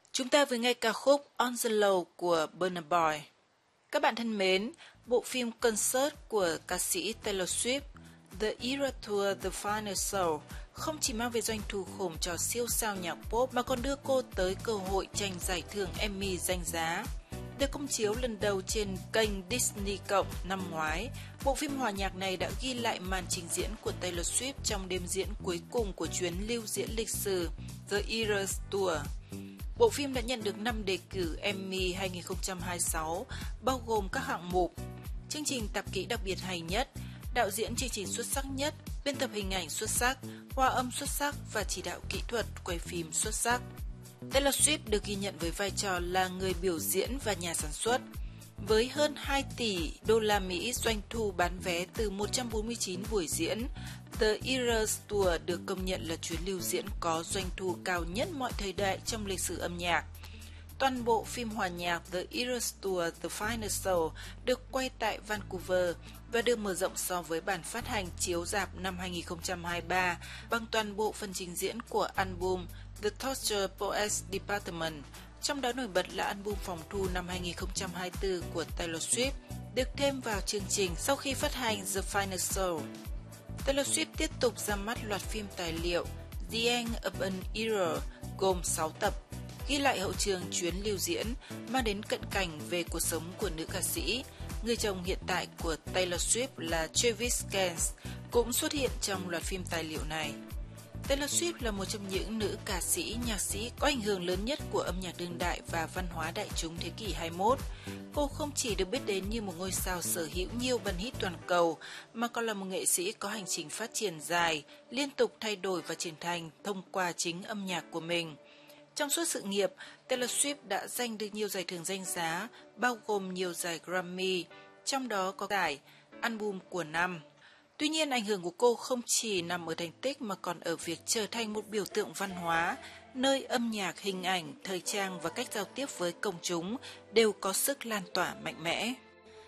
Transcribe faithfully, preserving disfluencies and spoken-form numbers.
Chúng ta vừa nghe ca khúc On the Low của Burna Boy. Các bạn thân mến, bộ phim concert của ca sĩ Taylor Swift The Eras Tour The Final Show không chỉ mang về doanh thu khủng cho siêu sao nhạc pop mà còn đưa cô tới cơ hội tranh giải thưởng Emmy danh giá. Được công chiếu lần đầu trên kênh Disney Cộng năm ngoái, bộ phim hòa nhạc này đã ghi lại màn trình diễn của Taylor Swift trong đêm diễn cuối cùng của chuyến lưu diễn lịch sử The Eras Tour. Bộ phim đã nhận được năm đề cử Emmy hai không hai sáu, bao gồm các hạng mục chương trình tạp kỹ đặc biệt hay nhất, đạo diễn chương trình xuất sắc nhất, biên tập hình ảnh xuất sắc, hòa âm xuất sắc và chỉ đạo kỹ thuật quay phim xuất sắc. Taylor Swift được ghi nhận với vai trò là người biểu diễn và nhà sản xuất. Với hơn hai tỷ đô la Mỹ doanh thu bán vé từ một trăm bốn mươi chín buổi diễn, The Eras Tour được công nhận là chuyến lưu diễn có doanh thu cao nhất mọi thời đại trong lịch sử âm nhạc. Toàn bộ phim hòa nhạc The Eras Tour The Final Show được quay tại Vancouver và được mở rộng so với bản phát hành chiếu rạp năm hai không hai ba bằng toàn bộ phần trình diễn của album The Torture Poets Department, trong đó nổi bật là album phòng thu năm hai không hai tư của Taylor Swift, được thêm vào chương trình sau khi phát hành The Final Show. Taylor Swift tiếp tục ra mắt loạt phim tài liệu The End of an Era gồm sáu tập, ghi lại hậu trường chuyến lưu diễn, mang đến cận cảnh về cuộc sống của nữ ca sĩ. Người chồng hiện tại của Taylor Swift là Travis Kelce cũng xuất hiện trong loạt phim tài liệu này. Taylor Swift là một trong những nữ ca sĩ, nhạc sĩ có ảnh hưởng lớn nhất của âm nhạc đương đại và văn hóa đại chúng thế kỷ hai mươi mốt. Cô không chỉ được biết đến như một ngôi sao sở hữu nhiều bản hit toàn cầu, mà còn là một nghệ sĩ có hành trình phát triển dài, liên tục thay đổi và trưởng thành thông qua chính âm nhạc của mình. Trong suốt sự nghiệp, Taylor Swift đã giành được nhiều giải thưởng danh giá, bao gồm nhiều giải Grammy, trong đó có giải Album của năm. Tuy nhiên, ảnh hưởng của cô không chỉ nằm ở thành tích mà còn ở việc trở thành một biểu tượng văn hóa, nơi âm nhạc, hình ảnh, thời trang và cách giao tiếp với công chúng đều có sức lan tỏa mạnh mẽ.